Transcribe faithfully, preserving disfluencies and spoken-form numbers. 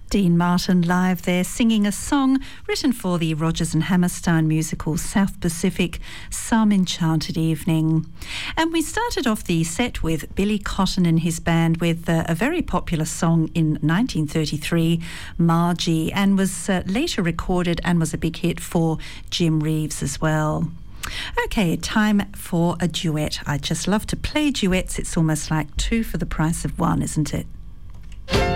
Dean Martin live there singing a song written for the Rodgers and Hammerstein musical South Pacific, Some Enchanted Evening. And we started off the set with Billy Cotton and his band with uh, a very popular song in nineteen thirty-three, Margie, and was uh, later recorded and was a big hit for Jim Reeves as well. Okay, time for a duet. I just love to play duets. It's almost like two for the price of one, isn't it?